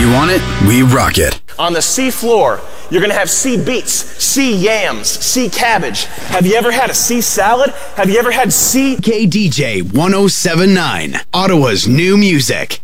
You want it? We rock it. On the sea floor, you're gonna have sea beets, sea yams, sea cabbage. Have you ever had a sea salad? Have you ever had sea... KDJ 1079, Ottawa's new music.